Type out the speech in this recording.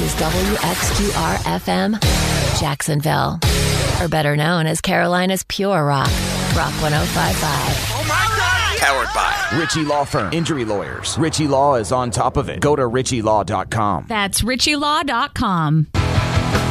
is WXQR-FM, Jacksonville. Or better known as Carolina's Pure Rock, Rock 105.5. Oh my God! Powered by Ritchie Law Firm. Injury lawyers. Ritchie Law is on top of it. Go to RitchieLaw.com. That's RitchieLaw.com.